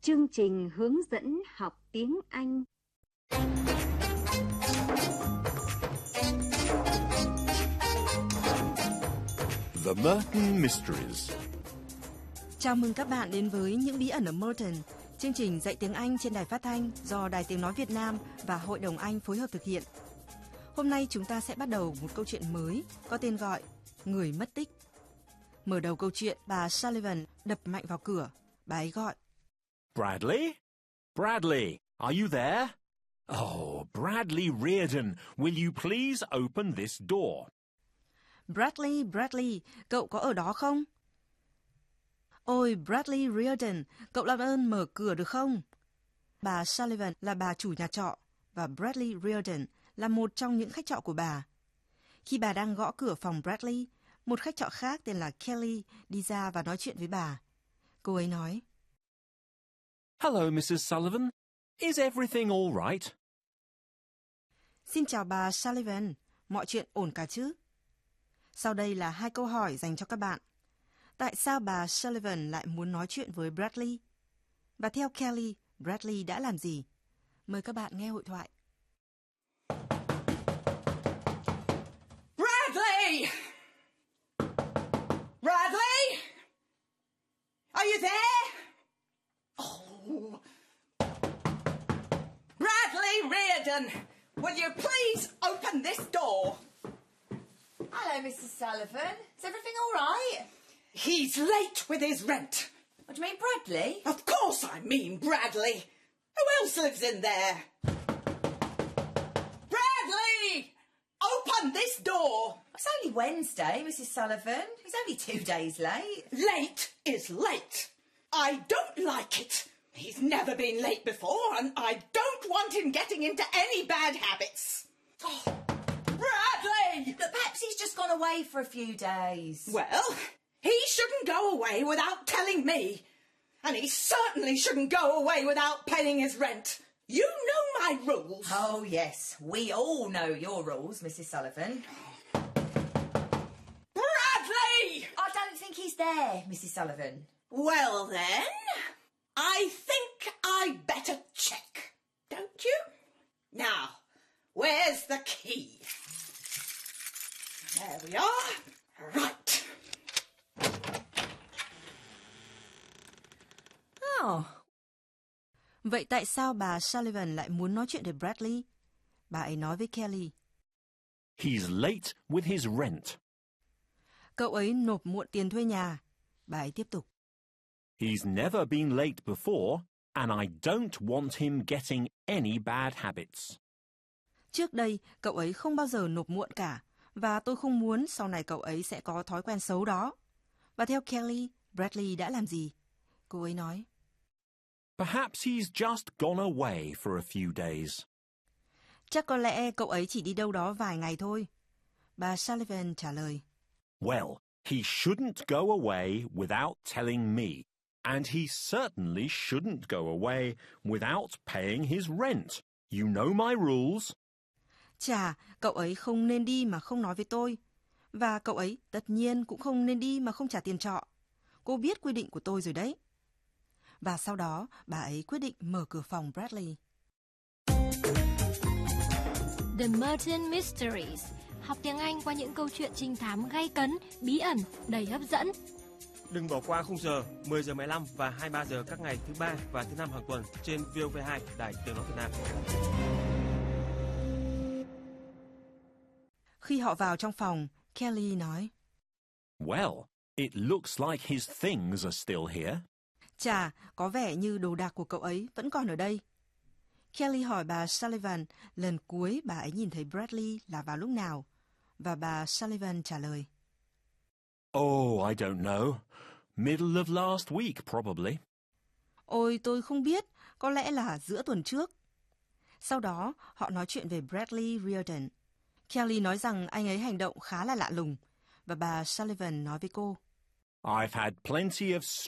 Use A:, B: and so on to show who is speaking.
A: Chương trình hướng dẫn học tiếng Anh.
B: The Merton Mysteries.
C: Chào mừng các bạn đến với Những bí ẩn ở Merton, chương trình dạy tiếng Anh trên đài phát thanh do Đài Tiếng nói Việt Nam và Hội đồng Anh phối hợp thực hiện. Hôm nay chúng ta sẽ bắt đầu một câu chuyện mới có tên gọi Người mất tích. Mở đầu câu chuyện, bà Sullivan đập mạnh vào cửa. Bà ấy gọi:
B: Bradley? Bradley, are you there? Oh, Bradley Reardon, will you please open this door?
C: Bradley, Bradley, cậu có ở đó không? Ôi, Bradley Reardon, cậu làm ơn mở cửa được không? Bà Sullivan là bà chủ nhà trọ và Bradley Reardon là một trong những khách trọ của bà. Khi bà đang gõ cửa phòng Bradley, một khách trọ khác tên là Kelly đi ra và nói chuyện với bà. Cô ấy nói:
B: Hello, Mrs. Sullivan. Is everything all right?
C: Xin chào bà Sullivan, mọi chuyện ổn cả chứ? Sau đây là 2 câu hỏi dành cho các bạn. Tại sao bà Sullivan lại muốn nói chuyện với Bradley? Và theo Kelly, Bradley đã làm gì? Mời các bạn nghe hội thoại.
D: Bradley! Bradley! Are you there? Oh. Bradley Reardon, will you please open this door?
E: Hello, Mrs. Sullivan. Is everything all right?
D: He's late with his rent.
E: What do you mean, Bradley?
D: Of course I mean Bradley. Who else lives in there? Bradley! Open this door!
E: It's only Wednesday, Mrs. Sullivan. He's only 2 days late.
D: Late is late. I don't like it. He's never been late before, and I don't want him getting into any bad habits. Oh, Bradley!
E: But perhaps he's just gone away for a few days.
D: Well, he shouldn't go away without telling me. And he certainly shouldn't go away without paying his rent. You know my rules.
E: Oh, yes. We all know your rules, Mrs. Sullivan.
D: Bradley!
E: I don't think he's there, Mrs. Sullivan.
D: Well then, I think I'd better check, don't you? Now, where's the key? There we are. Right.
E: Oh.
C: Vậy tại sao bà Sullivan lại muốn nói chuyện với Bradley? Bà ấy nói với Kelly:
B: He's late with his rent.
C: Cậu ấy nộp muộn tiền thuê nhà. Bà ấy tiếp tục:
B: He's never been late before, and I don't want him getting any bad habits.
C: Trước đây, cậu ấy không bao giờ nộp muộn cả, và tôi không muốn sau này cậu ấy sẽ có thói quen xấu đó. Và theo Kelly, Bradley đã làm gì? Cô ấy nói:
B: Perhaps he's just gone away for a few days.
C: Chắc có lẽ cậu ấy chỉ đi đâu đó vài ngày thôi. Bà Sullivan trả lời:
B: Well, he shouldn't go away without telling me, and he certainly shouldn't go away without paying his rent. You know my rules.
C: Chà, cậu ấy không nên đi mà không nói với tôi. Và cậu ấy tất nhiên cũng không nên đi mà không trả tiền trọ. Cô biết quy định của tôi rồi đấy. Và sau đó, bà ấy quyết định mở cửa phòng Bradley.
F: The Merton Mysteries. Học tiếng Anh qua những câu chuyện trinh thám gay cấn, bí ẩn, đầy hấp dẫn.
G: Đừng bỏ qua khung giờ 10 giờ 15 và 23 giờ các ngày thứ 3 và thứ 5 hàng tuần trên VOV2 Đài Tiếng nói Việt Nam.
C: Khi họ vào trong phòng, Kelly nói:
B: Well, it looks like his things are still here.
C: Chà, có vẻ như đồ đạc của cậu ấy vẫn còn ở đây. Kelly hỏi bà Sullivan lần cuối bà ấy nhìn thấy Bradley là vào lúc nào, và bà Sullivan trả lời:
B: Oh, I don't know. Middle of last week, probably.
C: Ôi, tôi không biết, có lẽ là giữa tuần trước. Sau đó, họ nói chuyện về Bradley Reardon. Kelly nói rằng anh ấy hành động khá là lạ lùng, và bà Sullivan nói với cô:
B: I've had plenty of